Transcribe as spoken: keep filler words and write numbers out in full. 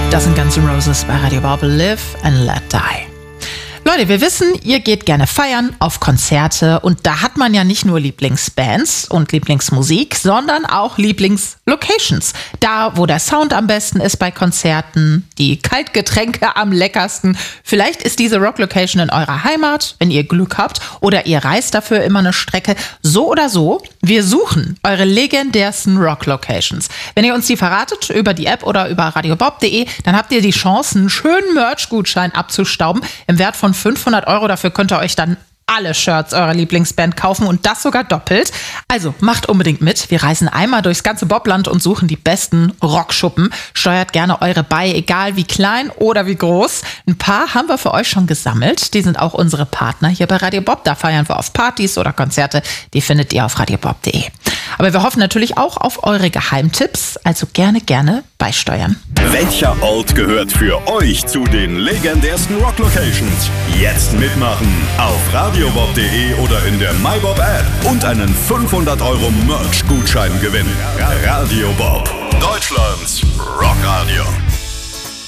Das sind Guns N' Roses bei Radio Bob, Live and Let Die. Leute, wir wissen, ihr geht gerne feiern, auf Konzerte und da hat man ja nicht nur Lieblingsbands und Lieblingsmusik, sondern auch Lieblingslocations. Da, wo der Sound am besten ist bei Konzerten, die Kaltgetränke am leckersten. Vielleicht ist diese Rock-Location in eurer Heimat, wenn ihr Glück habt, oder ihr reist dafür immer eine Strecke. So oder so, wir suchen eure legendärsten Rock-Locations. Wenn ihr uns die verratet über die App oder über radiobob punkt de, dann habt ihr die Chance, einen schönen Merch-Gutschein abzustauben im Wert von fünfhundert Euro. Dafür könnt ihr euch dann alle Shirts eurer Lieblingsband kaufen und das sogar doppelt. Also macht unbedingt mit. Wir reisen einmal durchs ganze Bobland und suchen die besten Rockschuppen. Steuert gerne eure bei, egal wie klein oder wie groß. Ein paar haben wir für euch schon gesammelt. Die sind auch unsere Partner hier bei Radio Bob. Da feiern wir auf Partys oder Konzerte. Die findet ihr auf radiobob punkt de. Aber wir hoffen natürlich auch auf eure Geheimtipps. Also gerne, gerne beisteuern. Welcher Ort gehört für euch zu den legendärsten Rock-Locations? Jetzt mitmachen auf radiobob punkt de oder in der MyBob-App und einen fünfhundert Euro Merch-Gutschein gewinnen. Radio Bob, Deutschlands Rockradio.